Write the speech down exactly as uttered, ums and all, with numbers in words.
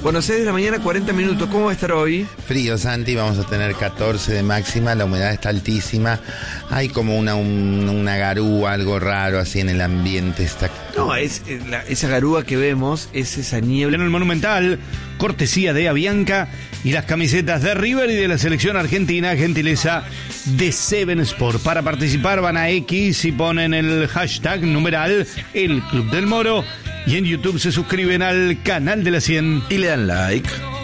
Bueno, seis de la mañana, cuarenta minutos. ¿Cómo va a estar hoy? Frío, Santi, vamos a tener catorce de máxima, la humedad está altísima. Hay como una, un, una garúa, algo raro así en el ambiente. Está... No, es eh, la, esa garúa que vemos, es esa niebla. En el Monumental, cortesía de Avianca y las camisetas de River y de la selección argentina, gentileza de Seven Sport. Para participar van a X y ponen el hashtag numeral El Club del Moro y en YouTube se suscriben al canal de la cien Y le dan like.